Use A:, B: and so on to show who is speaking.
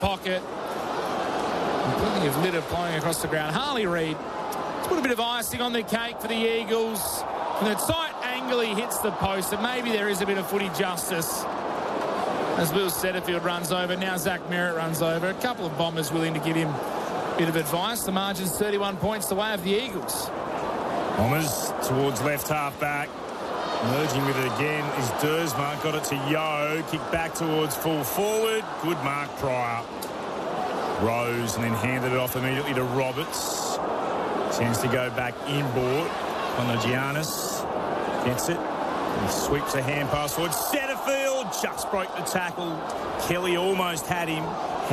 A: pocket. Plenty of litter flying across the ground. Harley Reid has put a bit of icing on the cake for the Eagles. From the tight angle, he hits the post, and maybe there is a bit of footy justice. As Will Setterfield runs over, now Zach Merritt runs over. A couple of Bombers willing to give him a bit of advice. The margin's 31 points the way of the Eagles.
B: Bombers towards left half back. Merging with it again is Dersma. Got it to Yeo. Kick back towards full forward. Good mark, Pryor. Rose and then handed it off immediately to Roberts. Chance to go back inboard. Giannis gets it. He sweeps a hand pass forward. Setterfield just broke the tackle. Kelly almost had him.